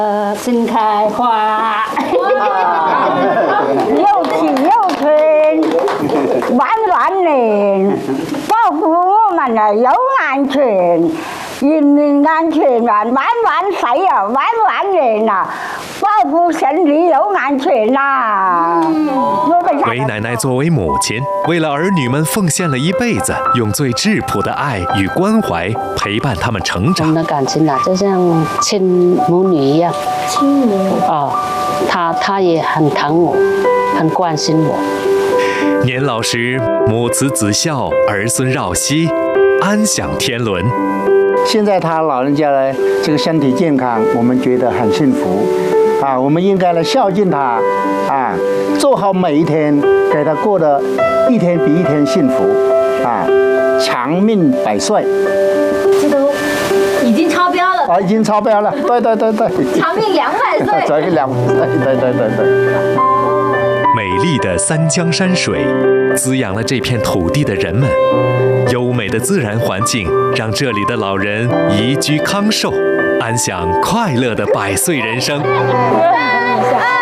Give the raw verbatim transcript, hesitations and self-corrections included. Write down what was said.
呃，新开花，又喜又春，晚晚年，保护我们的有安全，人民安全啊，晚晚岁啊，晚晚年啊，保护身体有安全呐。 韦奶奶作为母亲，为了儿女们奉献了一辈子，用最质朴的爱与关怀陪伴他们成长。 我们的感情啊，就像亲母女一样。 亲母哦，她她也很疼我，很关心我。 年老时，母慈子孝，儿孙绕膝，安享天伦。 现在他老人家呢，这个身体健康，我们觉得很幸福啊！我们应该来孝敬他啊，做好每一天，给他过得一天比一天幸福啊，长命百岁。 这都已经超标了。 啊，已经超标了，对对对对。 长命两百岁。 长命两百岁，对对对对。 美丽的三江山水，滋养了这片土地的人们。优美的自然环境让这里的老人宜居康寿，安享快乐的百岁人生。